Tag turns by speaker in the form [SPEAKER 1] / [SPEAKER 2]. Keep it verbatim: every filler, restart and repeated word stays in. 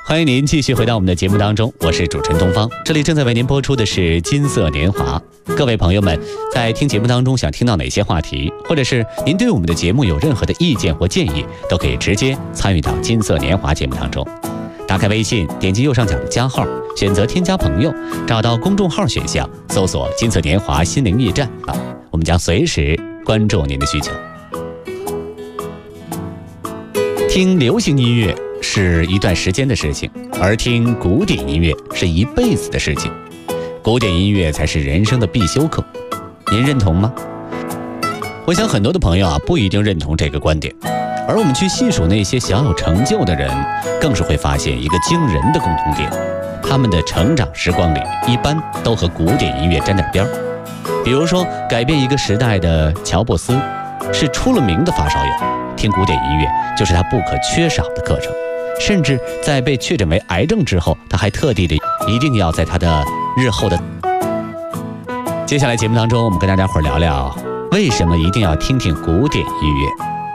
[SPEAKER 1] 欢迎您继续回到我们的节目当中，我是主持人东方，这里正在为您播出的是金色年华。各位朋友们，在听节目当中想听到哪些话题，或者是您对我们的节目有任何的意见或建议，都可以直接参与到金色年华节目当中。打开微信，点击右上角的加号，选择添加朋友，找到公众号选项，搜索金色年华心灵驿站啊，我们将随时关注您的需求。听流行音乐是一段时间的事情，而听古典音乐是一辈子的事情。古典音乐才是人生的必修课，您认同吗？我想很多的朋友啊，不一定认同这个观点。而我们去细数那些小有成就的人，更是会发现一个惊人的共同点：他们的成长时光里，一般都和古典音乐沾点边儿。比如说，改变一个时代的乔布斯，是出了名的发烧友。听古典音乐就是他不可缺少的课程，甚至在被确诊为癌症之后，他还特地的一定要在他的日后的。接下来节目当中，我们跟大家伙聊聊为什么一定要听听古典音乐。